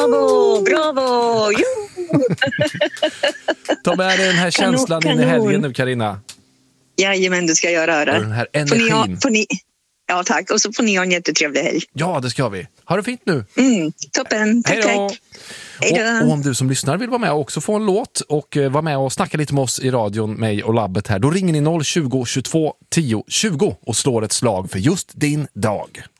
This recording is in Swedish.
Bravo, bravo! Ta med dig den här känslan in i helgen nu, Carina. Jajamän, du ska göra det. Den här energin. Ja, tack. Och så får ni ha en jättetrevlig helg. Ja, det ska vi. Ha det fint nu. Toppen. Tack, tack. Och om du som lyssnar vill vara med och också få en låt och vara med och snacka lite med oss i radion, mig och labbet här, då ringer ni 020 22 10 20 och slår ett slag för just din dag.